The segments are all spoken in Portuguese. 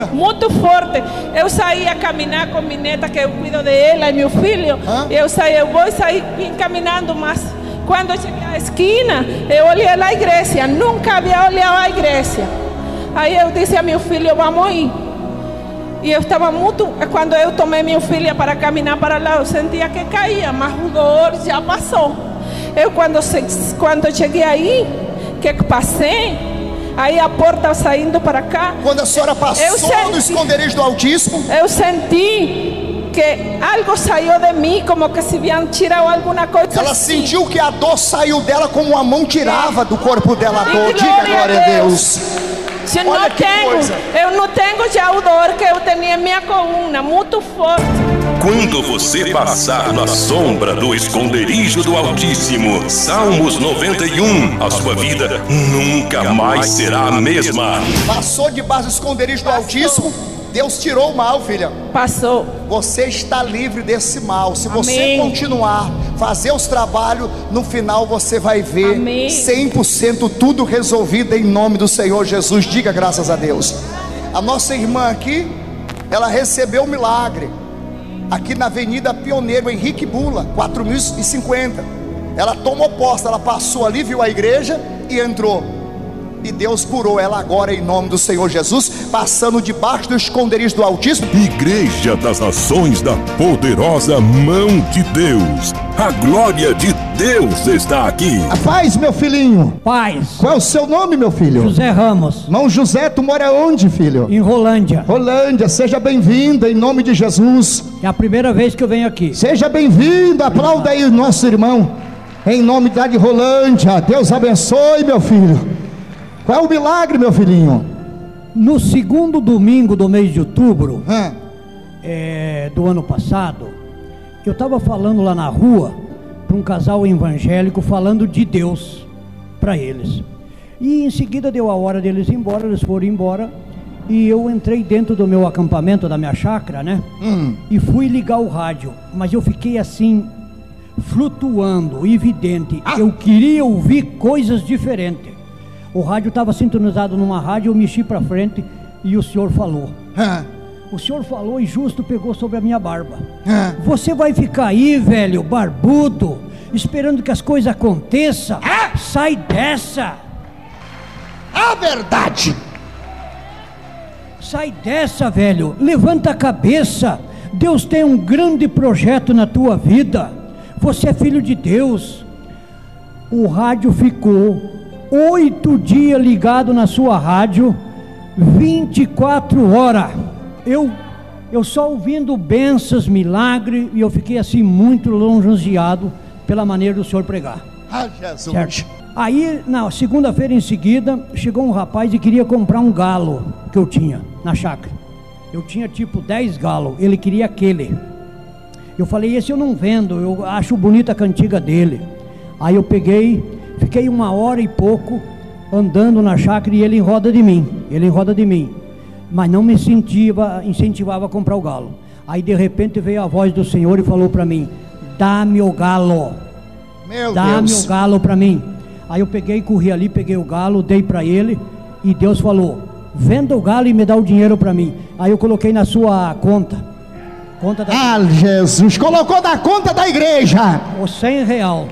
Muito forte. Eu saí a caminhar com minha neta, que eu cuido dela e meu filho. Eu vou sair caminhando, mas quando eu cheguei à esquina, eu olhei a igreja. Nunca havia olhado a igreja. Aí eu disse a meu filho, vamos ir. E eu estava muito... Quando eu tomei minha filha para caminhar para lá, eu sentia que caía, mas o dor já passou. Eu quando cheguei aí, que passei, aí a porta saindo para cá. Quando a senhora passou no esconderijo do Altíssimo, eu senti que algo saiu de mim, como que se iam tirar alguma coisa. Ela assim. sentiu que a dor saiu dela, como uma mão tirava do corpo dela a dor. Diga glória a Deus. Eu não tenho já o dor que eu tinha em minha coluna, muito forte. Quando você passar na sombra do esconderijo do Altíssimo, Salmos 91, a sua vida nunca mais será a mesma. Passou debaixo do esconderijo do Altíssimo, Deus tirou o mal, filha. Passou. Você está livre desse mal. Se você continuar, fazer os trabalhos, no final você vai ver 100% tudo resolvido em nome do Senhor Jesus. Diga graças a Deus. A nossa irmã aqui, ela recebeu um milagre aqui na Avenida Pioneiro Henrique Bula, 4050. Ela tomou posse, ela passou ali, viu a igreja e entrou. E Deus curou ela agora em nome do Senhor Jesus, passando debaixo do esconderijo do Altíssimo. Igreja das Nações da poderosa mão de Deus. A glória de Deus está aqui. A paz, meu filhinho. Paz. Qual é o seu nome, meu filho? José Ramos. Irmão José, tu mora onde, filho? Em Rolândia. Rolândia, seja bem-vindo em nome de Jesus. É a primeira vez que eu venho aqui. Seja bem-vindo, aplauda aí o nosso irmão. Em nome da de Rolândia, Deus abençoe, meu filho. Qual é o milagre, meu filhinho? No segundo domingo do mês de outubro do ano passado, eu estava falando lá na rua para um casal evangélico, falando de Deus para eles. E em seguida deu a hora deles ir embora, eles foram embora. E eu entrei dentro do meu acampamento, da minha chácara, né? E fui ligar o rádio. Mas eu fiquei assim, flutuando, evidente. Eu queria ouvir coisas diferentes. O rádio estava sintonizado numa rádio, eu mexi para frente e o senhor falou. O senhor falou e justo pegou sobre a minha barba. Você vai ficar aí, velho, barbudo, esperando que as coisas aconteçam? Sai dessa! A verdade! Sai dessa, velho, levanta a cabeça. Deus tem um grande projeto na tua vida. Você é filho de Deus. O rádio ficou 8 dias ligado na sua rádio, 24 horas. Eu só ouvindo bênçãos, milagre, e eu fiquei assim muito lisonjeado pela maneira do senhor pregar. Jesus. Certo? Aí, na segunda-feira em seguida, chegou um rapaz e queria comprar um galo que eu tinha na chácara. Eu tinha tipo 10 galos, ele queria aquele. Eu falei, esse eu não vendo, eu acho bonita a cantiga dele. Aí eu peguei, fiquei 1 hora e pouco andando na chácara e ele em roda de mim, mas não me incentivava a comprar o galo. Aí de repente veio a voz do Senhor e falou para mim, dá-me o galo, dá-me o galo para mim. Aí eu peguei, corri ali, peguei o galo, dei para ele e Deus falou, venda o galo e me dá o dinheiro para mim. Aí eu coloquei na sua conta da Jesus, colocou na conta da igreja o R$100.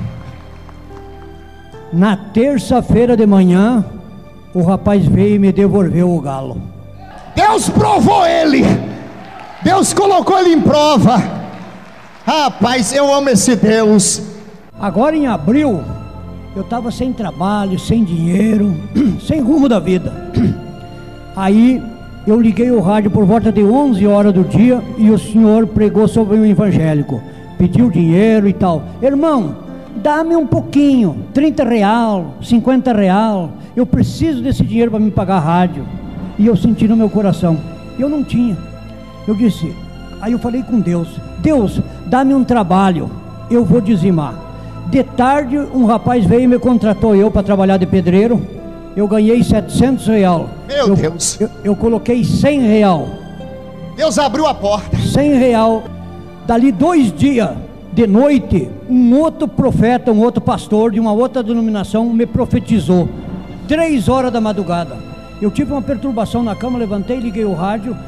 Na terça-feira de manhã, o rapaz veio e me devolveu o galo. Deus provou ele, Deus colocou ele em prova. Rapaz, eu amo esse Deus. Agora em abril, eu estava sem trabalho, sem dinheiro, sem rumo da vida. Aí eu liguei o rádio por volta de 11 horas do dia e o senhor pregou sobre um evangélico, pediu dinheiro e tal. Irmão, dá-me um pouquinho, R$30, R$50, eu preciso desse dinheiro para me pagar a rádio. E eu senti no meu coração, eu não tinha. Eu disse, aí eu falei com Deus, Deus, dá-me um trabalho, eu vou dizimar. De tarde um rapaz veio e me contratou eu para trabalhar de pedreiro. Eu ganhei R$700. Meu Deus. Eu coloquei R$100. Deus abriu a porta. R$100. Dali 2 dias de noite, um outro profeta, um outro pastor de uma outra denominação me profetizou. 3 horas da madrugada. Eu tive uma perturbação na cama, levantei, liguei o rádio,